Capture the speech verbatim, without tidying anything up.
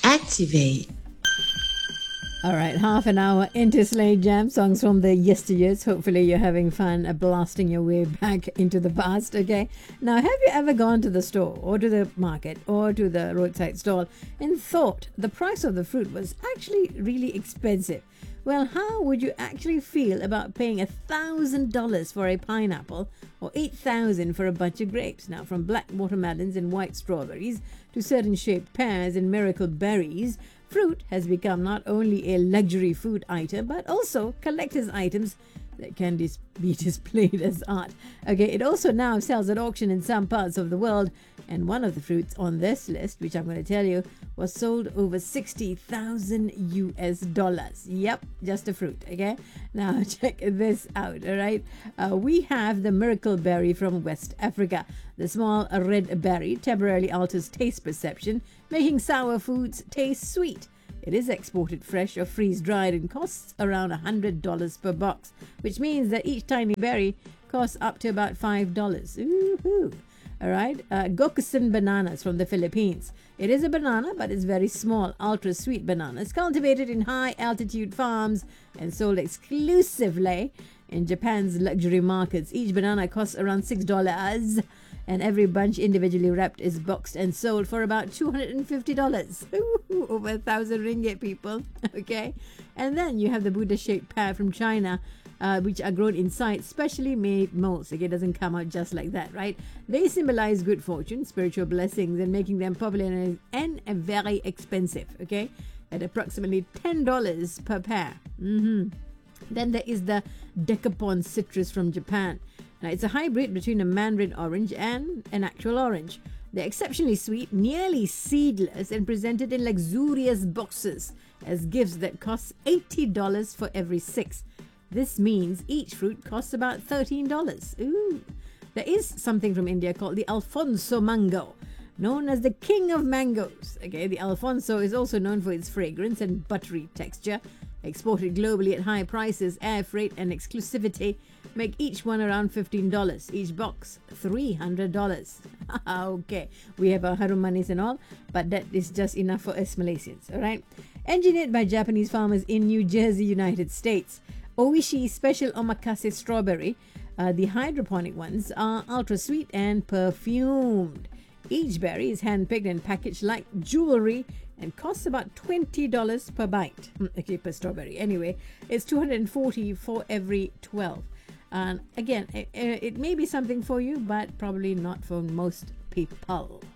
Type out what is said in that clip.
Activate. All right, half an hour into Slate Jam, songs from the yesteryears. Hopefully you're having fun uh, blasting your way back into the past, okay? Now, have you ever gone to the store or to the market or to the roadside stall and thought the price of the fruit was actually really expensive? Well, how would you actually feel about paying a thousand dollars for a pineapple or eight thousand for a bunch of grapes? Now, from black watermelons and white strawberries to certain shaped pears and miracle berries, fruit has become not only a luxury food item but also collector's items that can dis- be displayed as art. Okay, it also now sells at auction in some parts of the world, and one of the fruits on this list, which I'm going to tell you, was sold over sixty thousand U S dollars. Yep, just a fruit. Okay, now check this out. All right, uh, we have the miracle berry from West Africa. The small red berry temporarily alters taste perception, making sour foods taste sweet. It is exported fresh or freeze-dried and costs around one hundred dollars per box, which means that each tiny berry costs up to about five dollars. Ooh-hoo. All right. Uh, Gokusan bananas from the Philippines. It is a banana, but it's very small, ultra-sweet bananas, cultivated in high-altitude farms and sold exclusively in Japan's luxury markets. Each banana costs around six dollars. And every bunch individually wrapped is boxed and sold for about two hundred fifty dollars. Ooh, over a thousand ringgit, people. Okay. And then you have the Buddha-shaped pear from China, uh, which are grown inside specially made molds. Okay, it doesn't come out just like that, right? They symbolize good fortune, spiritual blessings, and making them popular and, and uh, very expensive. Okay, at approximately ten dollars per pear. Mm-hmm. Then there is the Decapon citrus from Japan. Now, it's a hybrid between a mandarin orange and an actual orange. They're exceptionally sweet, nearly seedless, and presented in luxurious boxes as gifts that cost eighty dollars for every six. This means each fruit costs about thirteen dollars. Ooh. There is something from India called the Alfonso mango, known as the king of mangoes. Okay, the Alfonso is also known for its fragrance and buttery texture. Exported globally at high prices, air freight and exclusivity make each one around fifteen dollars. Each box, three hundred dollars. Okay, we have our harumanis and all, but that is just enough for us Malaysians, all right? Engineered by Japanese farmers in New Jersey, United States, Oishi Special Omakase Strawberry, uh, the hydroponic ones, are ultra sweet and perfumed. Each berry is hand-picked and packaged like jewelry and costs about twenty dollars per bite. Okay, per strawberry. Anyway, it's two hundred forty for every twelve. And again, it, it may be something for you, but probably not for most people.